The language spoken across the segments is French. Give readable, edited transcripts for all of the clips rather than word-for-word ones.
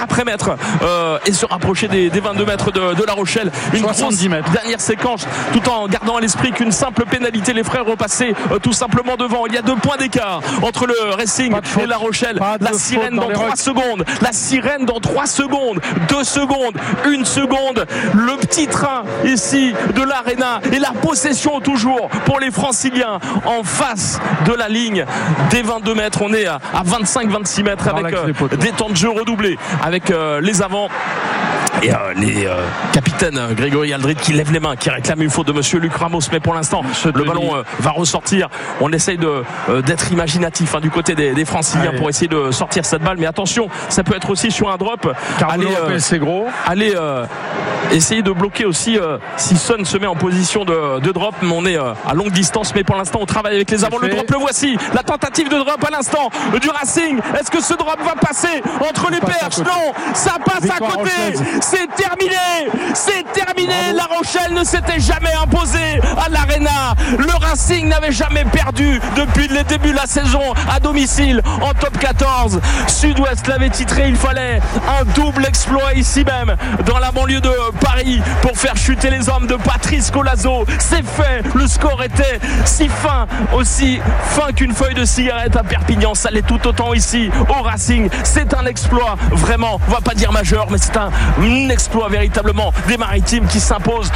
après mètre et se rapprocher des 22 mètres de La Rochelle. Une 70 mètres. Dernière séquence, tout en gardant à l'esprit qu'une simple pénalité, les frères repassaient tout simplement devant. Il y a 2 points d'écart entre le Racing et La Rochelle. La sirène dans 3 secondes. La sirène dans 3 secondes. 2 secondes. 1 seconde. Le petit train ici de l'Arena et la possession toujours pour les Franciliens en face de la ligne des 22 mètres. On est à 25-26 mètres avec des temps de jeu redoublés avec les avants. Et les capitaines Grégory Aldrit qui lève les mains, qui réclame une faute de monsieur Luc Ramos, mais pour l'instant le ballon va ressortir. On essaye d'être imaginatif du côté des Franciliens pour essayer de sortir cette balle, mais attention, ça peut être aussi sur un drop. C'est gros. Allez essayer de bloquer aussi si Son se met en position de drop, mais on est à longue distance, mais pour l'instant on travaille avec les avants. Le drop, le voici, la tentative de drop à l'instant du Racing. Est-ce que ce drop va passer entre les perches? Non, ça passe à côté. C'est terminé. Bravo. La Rochelle ne s'était jamais imposée à l'Arena. Le Racing n'avait jamais perdu depuis le début de la saison à domicile en top 14. Sud-Ouest l'avait titré, il fallait un double exploit ici même dans la banlieue de Paris pour faire chuter les hommes de Patrice Colazo. C'est fait, le score était si fin, aussi fin qu'une feuille de cigarette à Perpignan. Ça l'est tout autant ici au Racing. C'est un exploit vraiment, on va pas dire majeur, mais c'est un exploit véritablement des Maritimes qui s'impose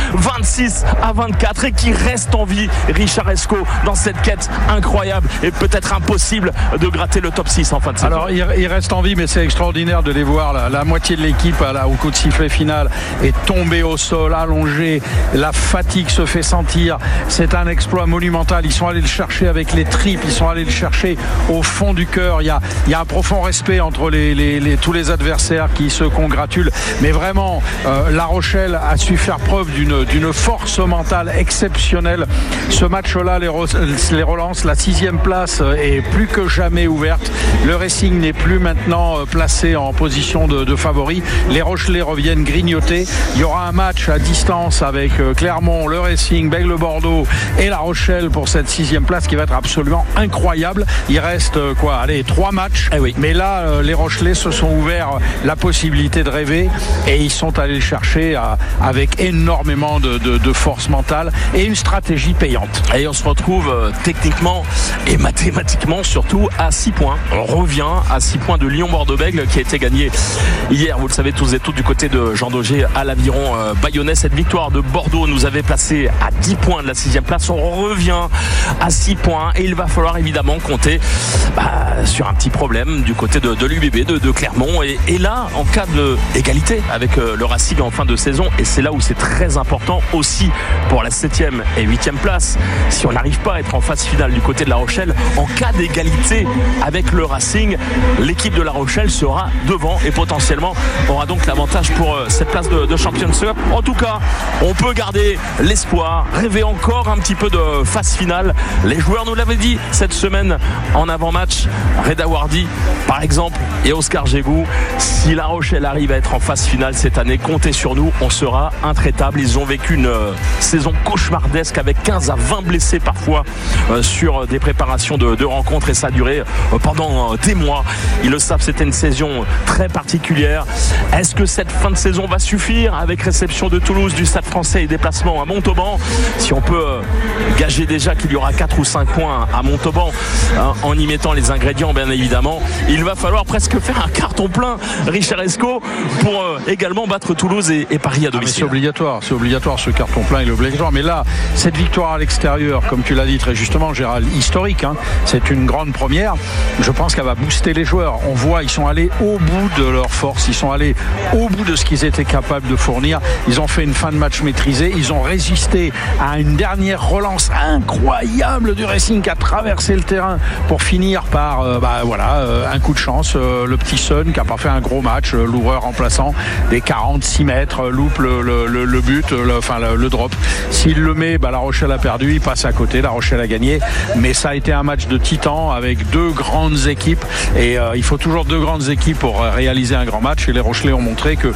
26-24 et qui reste en vie, Richard Escaut, dans cette quête incroyable et peut-être impossible de gratter le top 6 en fin de saison. Alors il reste en vie, mais c'est extraordinaire de les voir. La moitié de l'équipe au coup de sifflet final est tombée au sol, allongée. La fatigue se fait sentir. C'est un exploit monumental. Ils sont allés le chercher avec les tripes, ils sont allés le chercher au fond du cœur. Il y a un profond respect entre tous les adversaires qui se congratulent. Mais vraiment, La Rochelle a su faire preuve d'une force mentale exceptionnelle. Ce match-là les relance. La 6e place est plus que jamais ouverte. Le Racing n'est plus maintenant placé en position de favori. Les Rochelais reviennent grignoter. Il y aura un match à distance avec Clermont, le Racing, Bègles-Bordeaux et La Rochelle pour cette 6e place qui va être absolument incroyable. Il reste 3 matchs. Oui. Mais là, les Rochelais se sont ouverts la possibilité de rêver et ils sont allés le chercher avec énormément de force mentale et une stratégie payante. Et on se retrouve techniquement et mathématiquement surtout à 6 points. On revient à 6 points de Lyon-Bordeaux-Bègles qui a été gagné hier, vous le savez tous et toutes, du côté de Jean Daugé à l'Aviron Bayonnais. Cette victoire de Bordeaux nous avait placé à 10 points de la 6e place. On revient à 6 points et il va falloir évidemment compter sur un petit problème du côté de l'UBB, de Clermont et là en cas d'égalité avec le Racing en fin de saison, et c'est là où c'est très important aussi pour la 7e et 8e place. Si on n'arrive pas à être en phase finale du côté de La Rochelle, en cas d'égalité avec le Racing, l'équipe de La Rochelle sera devant et potentiellement aura donc l'avantage pour cette place de Champions Cup. En tout cas, on peut garder l'espoir, rêver encore un petit peu de phase finale. Les joueurs nous l'avaient dit cette semaine en avant-match. Reda Wardi par exemple et Oscar Gégou, si La Rochelle arrive à être en phase finale cette année, comptez sur nous, on sera intraitable. Ils ont vécu une saison cauchemardesque avec 15 à 20 blessés parfois sur des préparations de rencontres, et ça a duré pendant des mois. Ils le savent, c'était une saison très particulière. Est-ce que cette fin de saison va suffire avec réception de Toulouse, du Stade Français et déplacement à Montauban? Si on peut gager déjà qu'il y aura 4 ou 5 points à Montauban en y mettant les ingrédients, bien évidemment, il va falloir presque faire un carton plein, Richard Escaut, pour également battre Toulouse et Paris à domicile. C'est obligatoire, ce carton plein il est obligatoire. Mais là, cette victoire à l'extérieur, comme tu l'as dit très justement, Gérald, historique, c'est une grande première. Je pense qu'elle va booster les joueurs. On voit, ils sont allés au bout de leur force, ils sont allés au bout de ce qu'ils étaient capables de fournir. Ils ont fait une fin de match maîtrisée, ils ont résisté à une dernière relance incroyable du Racing qui a traversé le terrain pour finir par un coup de chance. Le petit Son qui n'a pas fait un gros match, l'ouvreur remplaçant des 46 mètres, loupe le but, le drop. S'il le met, La Rochelle a perdu, il passe à côté, La Rochelle a gagné. Mais ça a été un match de titan avec deux grandes équipes. Et il faut toujours deux grandes équipes pour réaliser un grand match. Et les Rochelais ont montré que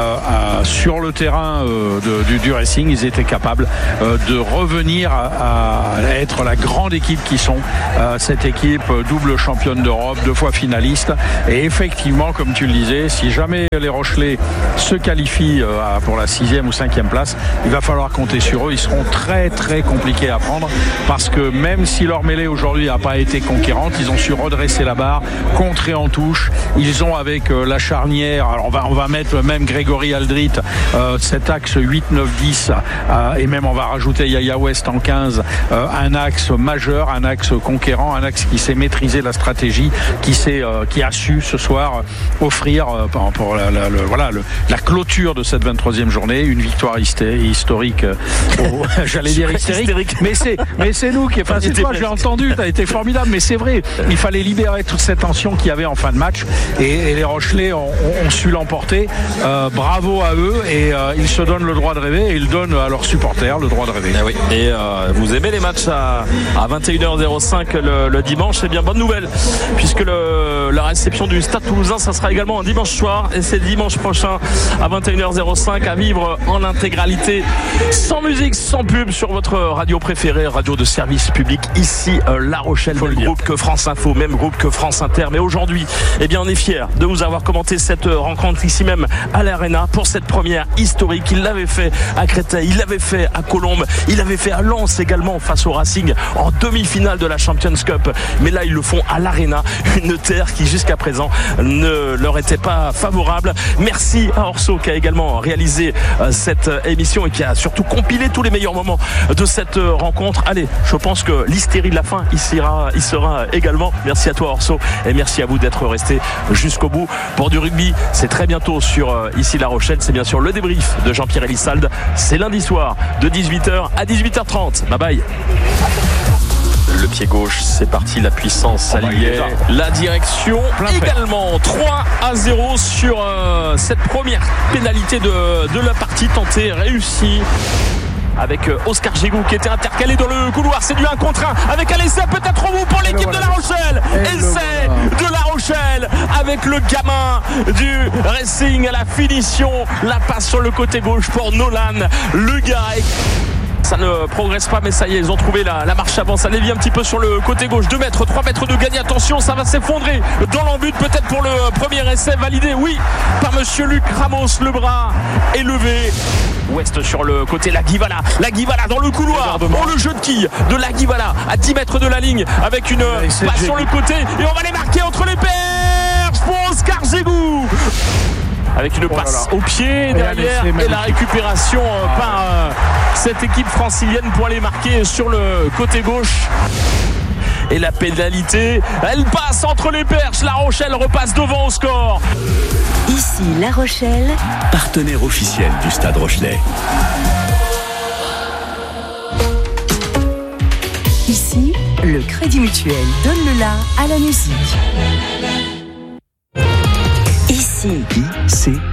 sur le terrain du Racing, ils étaient capables de revenir à être la grande équipe qui sont. Cette équipe double championne d'Europe, 2 fois finaliste. Et effectivement, comme tu le disais, si jamais les Rochelais se qualifient pour la 6e ou 5e place, il va falloir compter sur eux. Ils seront très très compliqués à prendre parce que même si leur mêlée aujourd'hui n'a pas été conquérante, ils ont su redresser la barre, contrer en touche. Ils ont avec la charnière, alors on va mettre même Grégory Aldrit, cet axe 8, 9, 10 et même on va rajouter Yaya West en 15, un axe majeur, un axe conquérant, un axe qui sait maîtriser la stratégie, qui a su ce soir offrir pour la clôture de cette 23e journée une victoire historique. J'allais dire hystérique, mais c'est nous qui, c'est toi, j'ai entendu, t'as été formidable, mais c'est vrai, il fallait libérer toute cette tension qu'il y avait en fin de match et les Rochelais ont su l'emporter. Bravo à eux et ils se donnent le droit de rêver et ils donnent à leurs supporters le droit de rêver. Ah oui. Et vous aimez les matchs à 21h05 le dimanche, c'est bien bonne nouvelle puisque la réception du Stade Toulousain, ça sera également un dimanche soir et c'est dimanche prochain à 21h05 à vivre en intégralité, sans musique, sans pub, sur votre radio préférée, radio de service public ici La Rochelle, même groupe que France Info, même groupe que France Inter. Mais aujourd'hui, on est fiers de vous avoir commenté cette rencontre ici même à l'Arena pour cette première historique. Il l'avait fait à Créteil, il l'avait fait à Colombes, il l'avait fait à Lens également face au Racing en demi-finale de la Champions Cup. Mais là, ils le font à l'Arena, une terre qui jusqu'à présent ne leur était pas favorable. Merci à Orso qui a également réalisé cette émission et qui a surtout compilé tous les meilleurs moments de cette rencontre. Allez, je pense que l'hystérie de la fin, il sera également. Merci à toi Orso et merci à vous d'être restés jusqu'au bout. Pour du rugby, c'est très bientôt sur ici La Rochelle. C'est bien sûr le débrief de Jean-Pierre Elissalde. C'est lundi soir de 18h à 18h30. Bye bye. Le pied gauche, c'est parti, la puissance alliée, la direction également. 3-0 sur cette première pénalité de la partie, tentée, réussie. Avec Oscar Gégou qui était intercalé dans le couloir. C'est du 1 contre 1 avec un essai peut-être au bout pour l'équipe de La Rochelle. Essai de La Rochelle avec le gamin du Racing à la finition. La passe sur le côté gauche pour Nolan. Le gars ça ne progresse pas, mais ça y est, ils ont trouvé la marche avant. Ça dévie un petit peu sur le côté gauche. 2 mètres, 3 mètres de gagné. Attention, ça va s'effondrer dans l'embut. Peut-être pour le premier essai validé, oui, par monsieur Luc Ramos. Le bras est levé. Ouest sur le côté, la Guivala dans le couloir. Le jeu de quille de la Guivala à 10 mètres de la ligne avec une passe sur le côté. Et on va les marquer entre les perches pour Oscar Gégou. Avec une passe au pied derrière et la récupération par cette équipe francilienne pour aller marquer sur le côté gauche. Et la pénalité, elle passe entre les perches. La Rochelle repasse devant au score. Ici La Rochelle, partenaire officiel du Stade Rochelais. Ici, le Crédit Mutuel donne le la à la musique. Ici,